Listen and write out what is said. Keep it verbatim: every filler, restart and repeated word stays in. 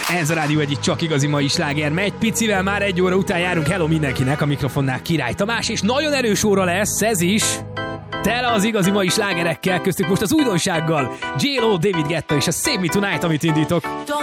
Ez a Rádió egyik csak igazi mai sláger. Megy picivel, már egy óra után járunk. Hello mindenkinek, a mikrofonnál Király Tamás, és nagyon erős óra lesz, ez is. Tele az igazi mai slágerekkel, köztük most az újdonsággal. J-Lo, David Guetta és a Save Me Tonight, amit indítok.